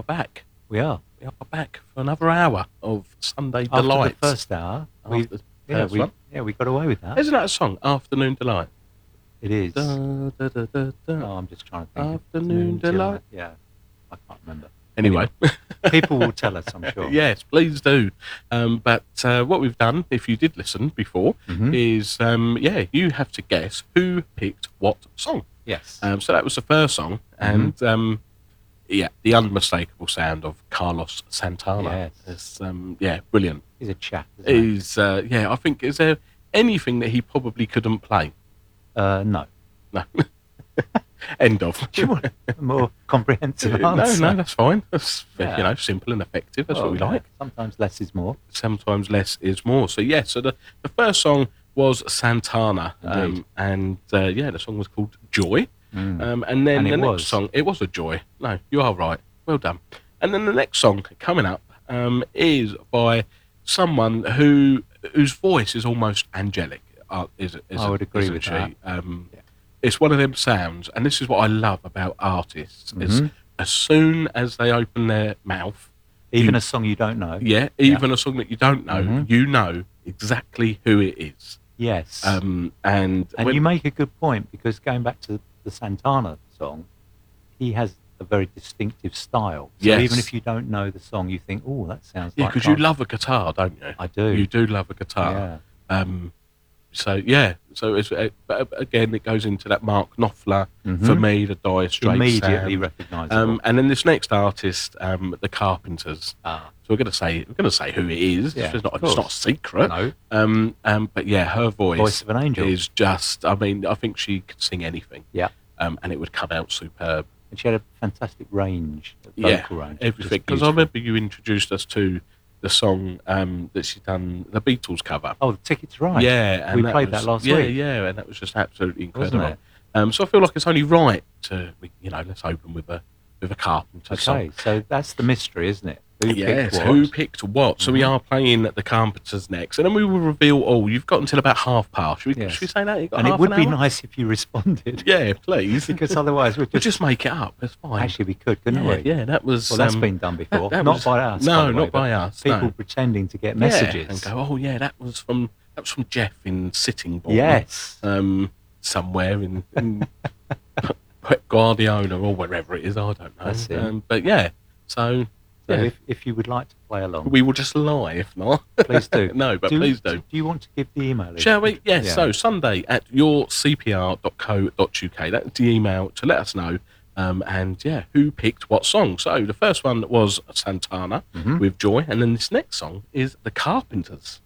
back. We are. We are back for another hour of Sunday After Delight. the first hour, we got away with that. Isn't that a song? Afternoon Delight. It is. Da, da, da, da, da. Oh, I'm just trying to think. Afternoon Delight. Yeah, I can't remember. Anyway. People will tell us, I'm sure. Yes, please do. But what we've done, if you did listen before, is, you have to guess who picked what song. Yes. So that was the first song, and the unmistakable sound of Carlos Santana. Yes. It's, brilliant. He's a chap. I think, is there anything that he probably couldn't play? No. No. End of. Do you want a more comprehensive answer? No, that's fine. That's simple and effective. That's what we like. Sometimes less is more. Sometimes less is more. So so the first song was Santana, the song was called Joy. And then the next song, it was a joy. No, you are right. Well done. And then the next song coming up is by someone whose voice is almost angelic. I would agree with that. It's one of them sounds, and this is what I love about artists, is as soon as they open their mouth... Even a song you don't know. Yeah, even a song that you don't know, you know exactly who it is. Yes. And you make a good point, because going back to the Santana song, he has a very distinctive style. So even if you don't know the song, you think, oh, that sounds like... Yeah, because you love a guitar, don't you? I do. You do love a guitar. Yeah. So it's, but again, it goes into that Mark Knopfler, for me, the Dire Straits immediately sound. recognisable. And then this next artist, the Carpenters. So we're going to say who it is. Yeah, it's not a secret. No. But yeah, her voice of an angel is just. I mean, I think she could sing anything. Yeah. And it would come out superb. And she had a fantastic range, vocal range. Everything. Because I remember you introduced us to the song that she'd done, the Beatles cover. Oh, the Ticket to Ride. Yeah, and we played that last week. Yeah, and that was just absolutely incredible. Wasn't it? So I feel like it's only right to, let's open with a Carpenter song. Okay, so that's the mystery, isn't it? Who picked what? So we are playing the Carpenters next, and then we will reveal all. You've got until about 1:30. Should we say that? You've got and half it would an be hour? nice if you responded. Yeah, please. Because otherwise we'll just make it up. That's fine. Actually, we could, couldn't we? Yeah, that was... Well, that's been done before. Not by us. No, not by us. People pretending to get messages. And go, oh, yeah, that was from Jeff in Sittingbourne. Yes. Somewhere in Guardiola or wherever it is. I don't know. That's it. But yeah, so... So if you would like to play along, we will just lie if not. Please do. No, but please do. Do you want to give the email? Shall we? Yes. Yeah. So Sunday at yourcpr.co.uk. That's the email to let us know. Who picked what song? So the first one was Santana with Joy, and then this next song is the Carpenters.